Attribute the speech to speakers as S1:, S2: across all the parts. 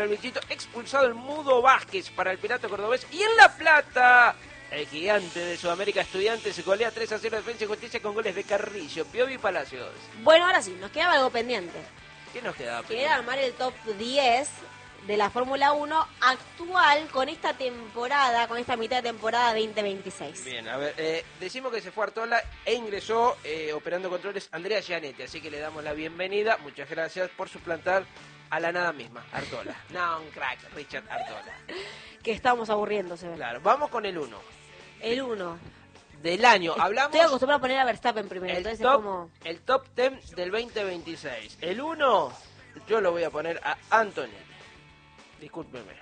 S1: El bichito expulsado el Mudo Vázquez para el Pirata Cordobés. Y en La Plata, el gigante de Sudamérica Estudiantes se golea 3-0 Defensa y Justicia con goles de Carrillo, Piovi y Palacios.
S2: Bueno, ahora sí, nos quedaba algo pendiente.
S1: ¿Qué nos quedaba?
S2: Que era armar el top 10 de la Fórmula 1 actual con esta temporada, con esta mitad de temporada 2026.
S1: Bien, a ver, decimos que se fue Artola e ingresó operando controles Andrea Gianetti, así que le damos la bienvenida. Muchas gracias por suplantar a la nada misma, Artola. No, un crack, Richard Artola.
S2: Que estamos aburriendo, se ve.
S1: Claro, vamos con el 1.
S2: El 1.
S1: Del año, hablamos...
S2: Estoy acostumbrado a poner a Verstappen primero, entonces es como...
S1: El top 10 del 2026. El 1, yo lo voy a poner a Antonelli. Discúlpeme.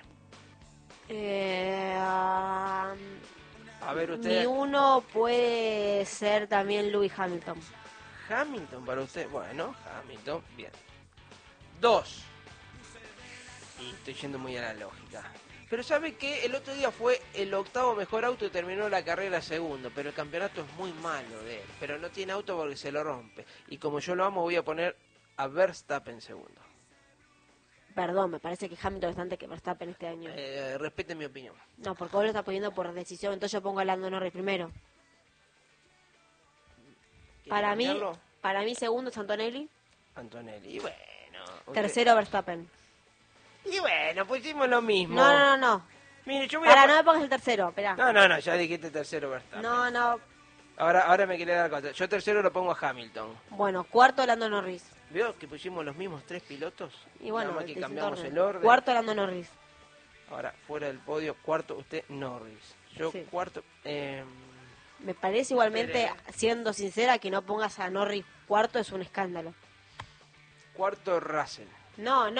S1: A ver usted.
S2: Mi 1 puede ser también Lewis Hamilton.
S1: Hamilton para usted. Bueno, Hamilton, bien. 2. Y estoy yendo muy a la lógica. Pero ¿sabe qué? El otro día fue el 8º mejor auto y terminó la carrera segundo. Pero el campeonato es muy malo de él. Pero no tiene auto porque se lo rompe. Y como yo lo amo, voy a poner a Verstappen segundo.
S2: Perdón, me parece que Hamilton está antes que Verstappen este año.
S1: Respete mi opinión.
S2: No, porque vos lo estás poniendo por decisión, entonces yo pongo a Lando Norris primero. Para mí segundo es Antonelli.
S1: Antonelli, y bueno.
S2: Tercero Verstappen.
S1: Y bueno, pues hicimos lo mismo.
S2: No.
S1: Mire, yo voy
S2: Para, no me pongas el tercero, espera.
S1: No, ya dijiste tercero Verstappen.
S2: No.
S1: Ahora me quería dar cuenta. Yo tercero lo pongo a Hamilton.
S2: Bueno, cuarto Lando Norris.
S1: ¿Vio que pusimos los mismos 3 pilotos?
S2: Y bueno,
S1: nada más que cambiamos el orden.
S2: Cuarto Lando Norris.
S1: Ahora, fuera del podio, cuarto usted Norris. Yo
S2: sí.
S1: Cuarto...
S2: Me parece igualmente, siendo sincera, que no pongas a Norris cuarto es un escándalo.
S1: Cuarto Russell.
S2: No,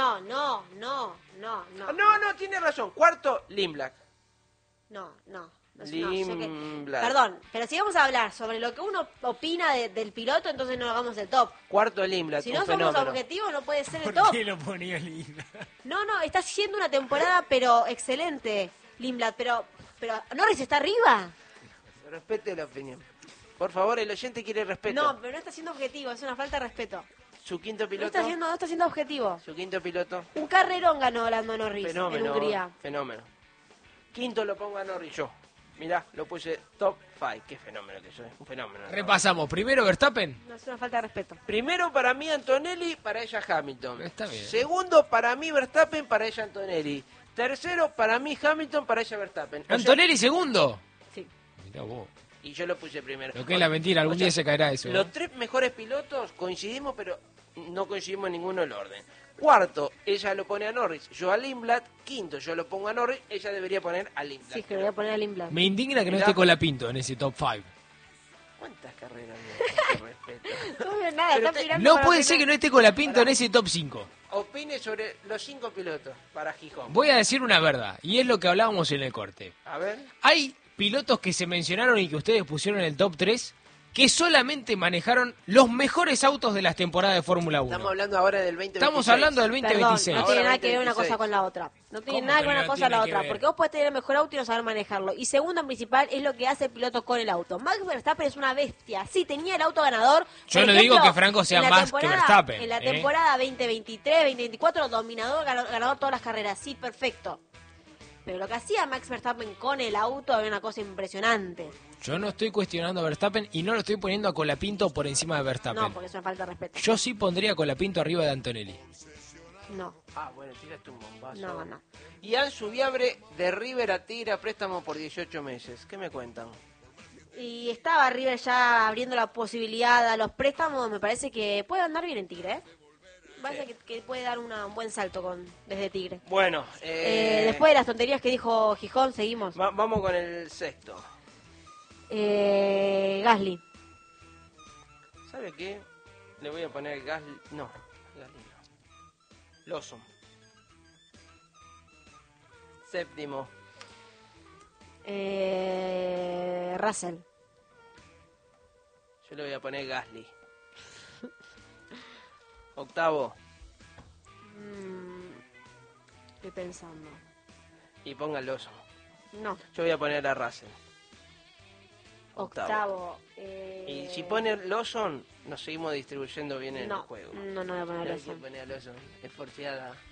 S1: tiene razón. Cuarto Limblak.
S2: No.
S1: Limblak.
S2: Perdón, pero si vamos a hablar sobre lo que uno opina del piloto, entonces no hagamos el top.
S1: Cuarto Limblak.
S2: Si no somos objetivos, no puede ser el
S3: top.
S2: top.
S3: ¿Por qué lo ponía Limblak?
S2: No, está haciendo una temporada, pero excelente, Limblak, pero Norris está arriba.
S1: Respete la opinión. Por favor, el oyente quiere respeto.
S2: No, pero no está siendo objetivo, es una falta de respeto.
S1: Su quinto piloto.
S2: No está siendo objetivo.
S1: Su quinto piloto.
S2: Un carrerón ganó Lando Norris en Hungría.
S1: Fenómeno. Quinto lo pongo a Norris yo. Mirá, lo puse top 5. Qué fenómeno que soy. Un fenómeno.
S3: Repasamos. Primero Verstappen.
S2: No, es una falta de respeto.
S1: Primero para mí Antonelli, para ella Hamilton.
S3: Está bien.
S1: Segundo para mí Verstappen, para ella Antonelli. Tercero para mí Hamilton, para ella Verstappen.
S3: ¿Antonelli segundo?
S2: Sí.
S3: Mirá vos.
S1: Y yo lo puse primero.
S3: Lo que es la mentira, algún día se caerá eso.
S1: Los 3 mejores pilotos coincidimos, pero no coincidimos en ninguno el orden. Cuarto, ella lo pone a Norris, yo a Lindblad. Quinto, yo lo pongo a Norris, ella debería poner a Lindblad.
S2: Sí, que lo voy a poner a Lindblad.
S3: Me indigna que no esté Colapinto en ese top 5.
S1: ¿Cuántas carreras de respeto?
S3: No puede ser que no esté Colapinto en ese top 5.
S1: Opine sobre los 5 pilotos para Gijón.
S3: Voy a decir una verdad, y es lo que hablábamos en el corte.
S1: A ver.
S3: Hay pilotos que se mencionaron y que ustedes pusieron en el top 3 que solamente manejaron los mejores autos de las temporadas de Fórmula 1.
S1: Estamos hablando ahora del 2026.
S3: Estamos hablando del 2026.
S2: Perdón, no tiene nada que ver una cosa con la otra. No tiene nada que ver una cosa con la otra. Porque vos podés tener el mejor auto y no saber manejarlo. Y segundo, en principal, es lo que hace el piloto con el auto. Max Verstappen es una bestia. Sí, tenía el auto ganador.
S3: Yo no digo que Franco sea más que Verstappen.
S2: En la temporada 2023, 2024, dominador, ganador todas las carreras. Sí, perfecto. Pero lo que hacía Max Verstappen con el auto era una cosa impresionante.
S3: Yo no estoy cuestionando a Verstappen y no lo estoy poniendo a Colapinto por encima de Verstappen.
S2: No, porque es una falta de respeto.
S3: Yo sí pondría a Colapinto arriba de Antonelli.
S2: No.
S1: Bueno, tiraste un bombazo.
S2: No.
S1: Y Ansu Viabre de River a Tigre a préstamo por 18 meses. ¿Qué me cuentan?
S2: Y estaba River ya abriendo la posibilidad a los préstamos. Me parece que puede andar bien en Tigre, ¿eh? Parece que puede dar un buen salto desde Tigre.
S1: Bueno,
S2: después de las tonterías que dijo Gijón, seguimos.
S1: Vamos con el sexto.
S2: Gasly.
S1: ¿Sabe qué? Le voy a poner Gasly. No, Gasly no. Lawson. Séptimo.
S2: Russell.
S1: Yo le voy a poner Gasly. Octavo.
S2: Estoy pensando.
S1: Y ponga Lawson.
S2: No.
S1: Yo voy a poner a Russell.
S2: Octavo.
S1: Y si pone Lawson, nos seguimos distribuyendo bien en el juego.
S2: No voy a poner
S1: Lawson. Es porfiada.